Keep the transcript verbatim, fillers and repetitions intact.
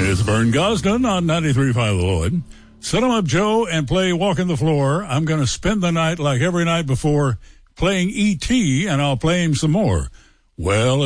It's Vern Gosden on ninety-three point five The Lloyd. Set 'em up, Joe, and play Walking the Floor. I'm going to spend the night like every night before playing E T, and I'll play him some more. Well,